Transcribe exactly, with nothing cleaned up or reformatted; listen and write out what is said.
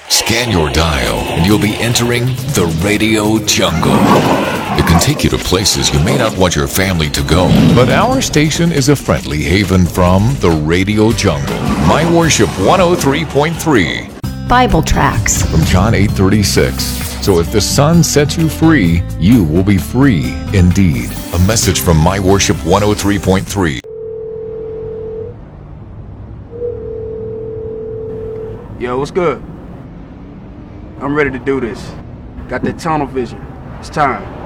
Scan your dial and you'll be entering the radio jungle. It can take you to places you may not want your family to go. But our station is a friendly haven from the radio jungle. My Worship one oh three point three. Bible tracts From John eight thirty-six. So if the Son sets you free, you will be free indeed. A message from My Worship one oh three point three. Yo, what's good? I'm ready to do this. Got that tunnel vision. It's time.